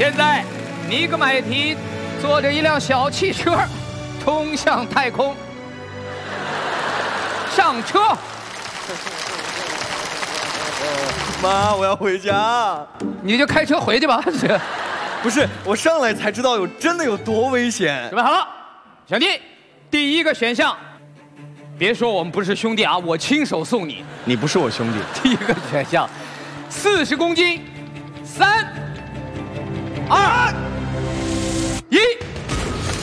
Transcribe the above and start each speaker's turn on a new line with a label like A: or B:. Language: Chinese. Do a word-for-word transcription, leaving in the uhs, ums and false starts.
A: 现在，尼格买提坐着一辆小汽车，冲向太空。上车。
B: 妈，我要回家。
A: 你就开车回去吧。
B: 不是，我上来才知道有真的有多危险。
A: 准备好了，小弟，第一个选项，别说我们不是兄弟啊，我亲手送你。
B: 你不是我兄弟。
A: 第一个选项，四十公斤，三、二。